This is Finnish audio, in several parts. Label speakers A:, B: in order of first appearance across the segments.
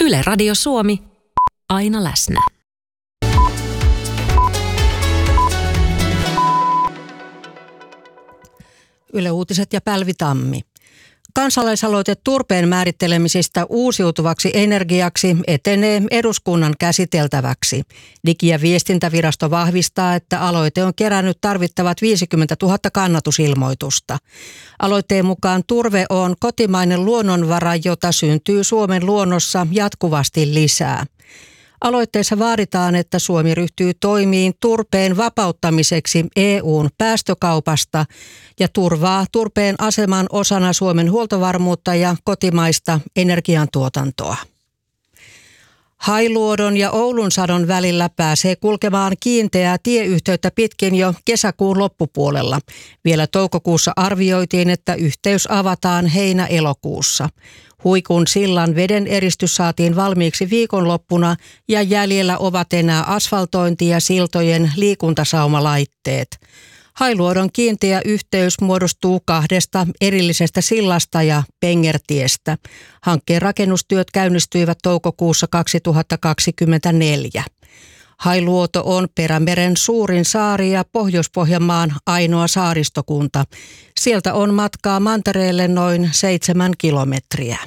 A: Yle Radio Suomi, aina läsnä.
B: Yle Uutiset ja Pälvi Tammi. Kansalaisaloite turpeen määrittelemisestä uusiutuvaksi energiaksi etenee eduskunnan käsiteltäväksi. Digi- ja viestintävirasto vahvistaa, että aloite on kerännyt tarvittavat 50 000 kannatusilmoitusta. Aloitteen mukaan turve on kotimainen luonnonvara, jota syntyy Suomen luonnossa jatkuvasti lisää. Aloitteessa vaaditaan, että Suomi ryhtyy toimiin turpeen vapauttamiseksi EU:n päästökaupasta ja turvaa turpeen aseman osana Suomen huoltovarmuutta ja kotimaista energiantuotantoa. Hailuodon ja Oulunsadon välillä pääsee kulkemaan kiinteää tieyhteyttä pitkin jo kesäkuun loppupuolella. Vielä toukokuussa arvioitiin, että yhteys avataan heinä-elokuussa. Huikun sillan veden eristys saatiin valmiiksi viikonloppuna ja jäljellä ovat enää asfaltointi ja siltojen liikuntasaumalaitteet. Hailuodon kiinteä yhteys muodostuu 2 erillisestä sillasta ja pengertiestä. Hankkeen rakennustyöt käynnistyivät toukokuussa 2024. Hailuoto on Perämeren suurin saari ja Pohjois-Pohjanmaan ainoa saaristokunta. Sieltä on matkaa mantereelle noin 7 kilometriä.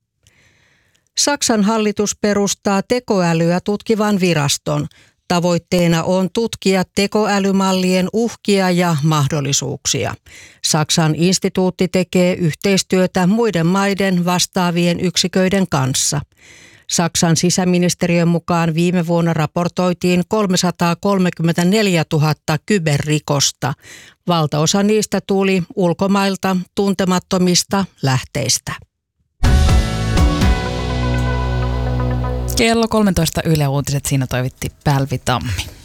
B: Saksan hallitus perustaa tekoälyä tutkivan viraston. Tavoitteena on tutkia tekoälymallien uhkia ja mahdollisuuksia. Saksan instituutti tekee yhteistyötä muiden maiden vastaavien yksiköiden kanssa. Saksan sisäministeriön mukaan viime vuonna raportoitiin 334 000 kyberrikosta. Valtaosa niistä tuli ulkomailta tuntemattomista lähteistä.
C: Kello 13 Yle Uutiset, siinä toivotti Pälvi Tammi.